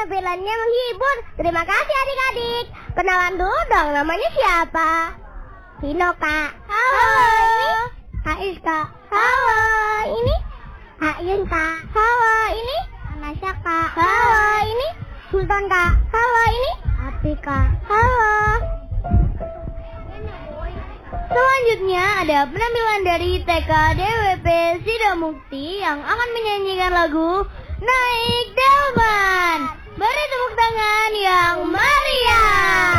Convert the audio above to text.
penampilannya menghibur. Terima kasih adik-adik. Kenalan dulu dong, namanya siapa? Vino, Kak. Halo. Ini Ais, Kak. Halo. Ini Ayun, Kak. Halo. Ini Anasya, Kak. Halo. Ini Sultan, Kak. Halo. Ini Api, Kak. Halo. Selanjutnya ada penampilan dari TK DWP Sidomukti yang akan menyanyikan lagu Naik Delman. Beri tepuk tangan yang meriah.